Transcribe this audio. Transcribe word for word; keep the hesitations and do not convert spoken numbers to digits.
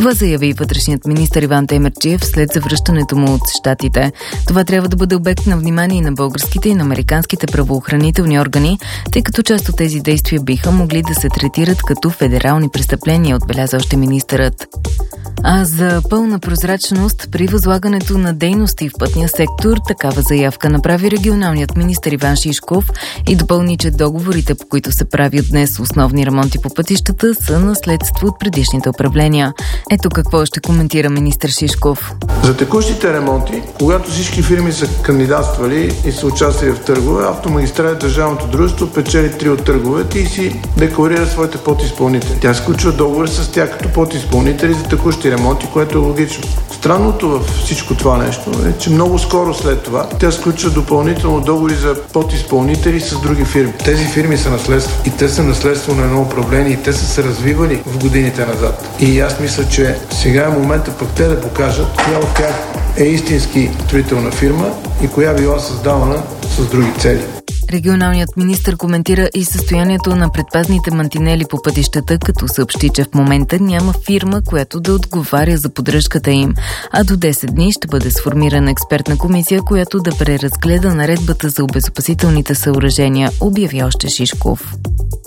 Това заяви вътрешният министър Иван Темерджиев след завръщането му от щатите. Това трябва да бъде обект на внимание и на българските и на американските правоохранителни органи, тъй като част от тези действия биха могли да се третират като федерални престъпления, отбеляза още министърът. А за пълна прозрачност при възлагането на дейности в пътния сектор, такава заявка направи регионалният министър Иван Шишков и допълни, че договорите, по които се правят днес основни ремонти по пътищата, са наследство от предишните управления. Ето какво ще коментира министър Шишков. За текущите ремонти, когато всички фирми са кандидатствали и са участвали в търгове, Автомагистрали държавното дружество печели три от търговете и си декларира своите подизпълнители. Тя сключва договор с тях като подизпълнители за текущи ремонти, което е логично. Странното във всичко това нещо е, че много скоро след това тя сключва допълнително договори за подизпълнители с други фирми. Тези фирми са наследство и те са наследство на едно управление и те са се развивали в годините назад. И аз мисля, че сега е момента пък те да покажат коя от тях е истински строителна фирма и коя била създавана с други цели. Регионалният министър коментира и състоянието на предпазните мантинели по пътищата, като съобщи, че в момента няма фирма, която да отговаря за поддръжката им, а до десет дни ще бъде сформирана експертна комисия, която да преразгледа наредбата за обезопасителните съоръжения, обяви още Шишков.